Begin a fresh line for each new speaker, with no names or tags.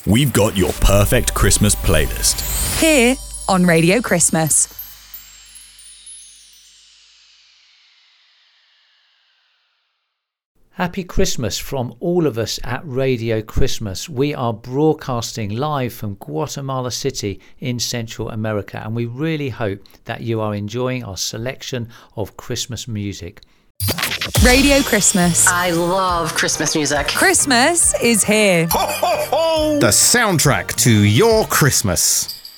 we've got your perfect Christmas playlist.
Here on Radio Christmas.
Happy Christmas from all of us at Radio Christmas. We are broadcasting live from Guatemala City in Central America, and we really hope that you are enjoying our selection of Christmas music.
Radio Christmas.
I love Christmas music.
Christmas is here.
Ho, ho, ho! The soundtrack to your Christmas.